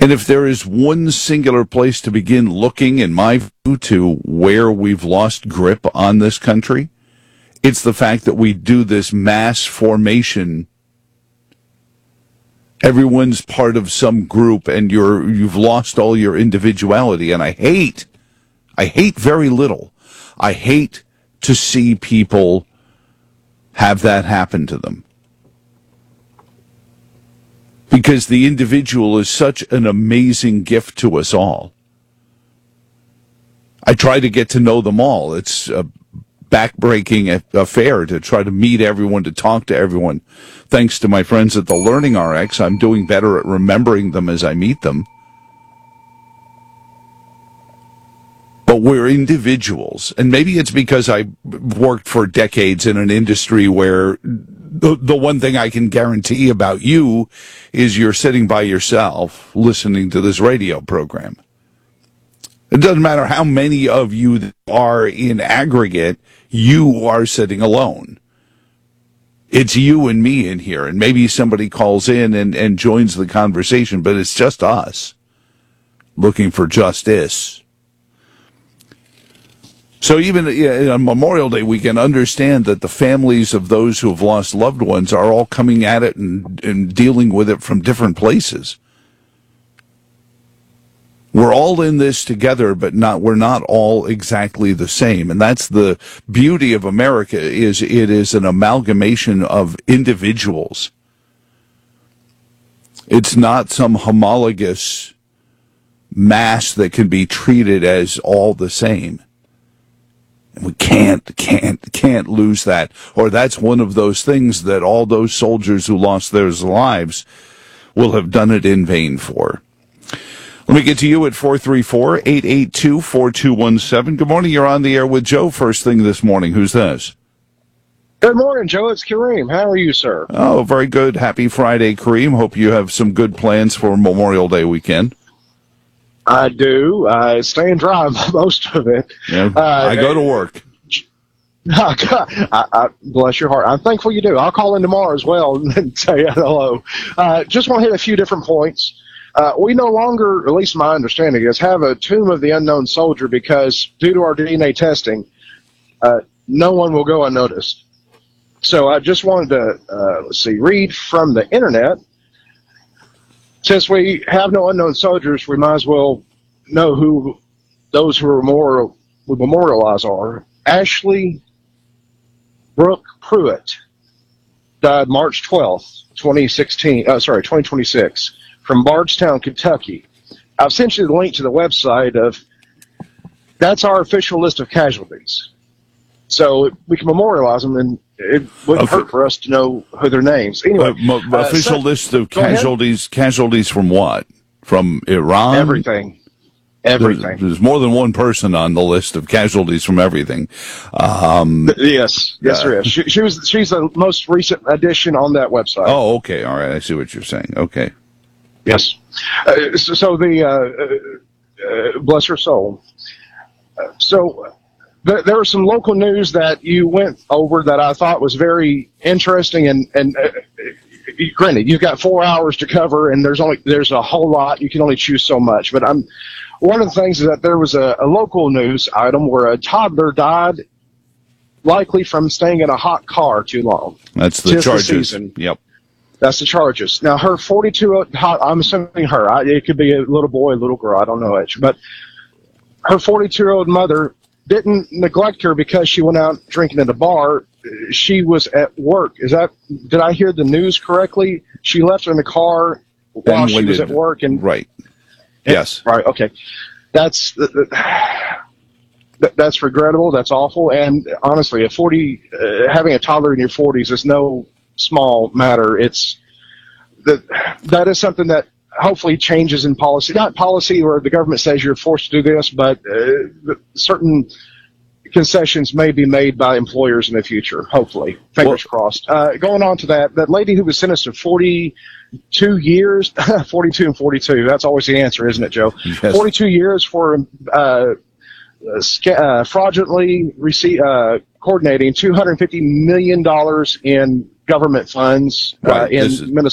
And if there is one singular place to begin looking, in my view, to where we've lost grip on this country, it's the fact that we do this mass formation. Everyone's part of some group, and you've lost all your individuality. And I hate very little. I hate to see people have that happen to them. Because the individual is such an amazing gift to us all. I try to get to know them all. It's a backbreaking affair to try to meet everyone, to talk to everyone. Thanks to my friends at the Learning RX, I'm doing better at remembering them as I meet them. But we're individuals, and maybe it's because I worked for decades in an industry where the one thing I can guarantee about you is you're sitting by yourself listening to this radio program. It doesn't matter how many of you are in aggregate, you are sitting alone. It's you and me in here, and maybe somebody calls in and joins the conversation, but it's just us looking for justice. So even on Memorial Day weekend, understand that the families of those who have lost loved ones are all coming at it and dealing with it from different places. We're all in this together, but we're not all exactly the same. And that's the beauty of America, is it is an amalgamation of individuals. It's not some homologous mass that can be treated as all the same. And we can't lose that. Or that's one of those things that all those soldiers who lost their lives will have done it in vain for. Let me get to you at 434-882-4217. Good morning. You're on the air with Joe first thing this morning. Who's this? Good morning, Joe. It's Kareem. How are you, sir? Oh, very good. Happy Friday, Kareem. Hope you have some good plans for Memorial Day weekend. I do. I stay and drive most of it. Yeah, I go to work. I bless your heart. I'm thankful you do. I'll call in tomorrow as well and tell you hello. Just want to hit a few different points. We no longer, at least my understanding is, have a Tomb of the Unknown Soldier because due to our DNA testing, no one will go unnoticed. So I just wanted to, read from the internet. Since we have no unknown soldiers, we might as well know who those who we memorialize are. Ashley Brooke Pruitt died March 12th, 2026, from Bardstown, Kentucky. I've sent you the link to the website that's our official list of casualties. So we can memorialize them, and it wouldn't hurt for us to know who their names. Anyway, official list of casualties. Casualties from what? From Iran? Everything. There's more than one person on the list of casualties from everything. Yes, there is. She's the most recent addition on that website. Oh, okay, all right. I see what you're saying. Okay. Yes. So bless her soul. There was some local news that you went over that I thought was very interesting, and granted, you've got 4 hours to cover, and there's a whole lot. You can only choose so much. But one of the things is that there was a local news item where a toddler died, likely from staying in a hot car too long. That's the charges. Yep. That's the charges. Now, her 42-year-old, I'm assuming her. It could be a little boy, a little girl. I don't know which. But her 42-year-old mother didn't neglect her because she went out drinking at a bar. She was at work. Did I hear the news correctly? She left her in the car while she was at work. Right. Yes. Right. Okay. That's regrettable. That's awful. And honestly, having a toddler in your 40s is no small matter. That is something that hopefully changes in policy. Not policy where the government says you're forced to do this, but certain concessions may be made by employers in the future, hopefully. Fingers crossed. Going on to that lady who was sentenced to 42 years, 42 and 42, that's always the answer, isn't it, Joe? Yes. 42 years for fraudulently coordinating $250 million in government funds in Minnesota.